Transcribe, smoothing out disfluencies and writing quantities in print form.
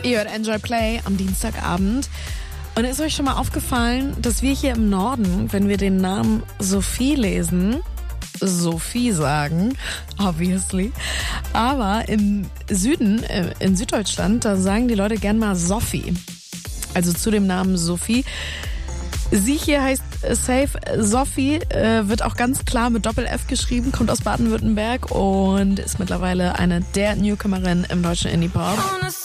Ihr hört Enjoy Play am Dienstagabend. Und ist euch schon mal aufgefallen, dass wir hier im Norden, wenn wir den Namen Sophie lesen, Sophie sagen, obviously. Aber im Süden, in Süddeutschland, da sagen die Leute gern mal Sophie. Also zu dem Namen Sophie. Sie hier heißt safe Sophie, wird auch ganz klar mit Doppel-F geschrieben, kommt aus Baden-Württemberg und ist mittlerweile eine der Newcomerin im deutschen Indie-Pop.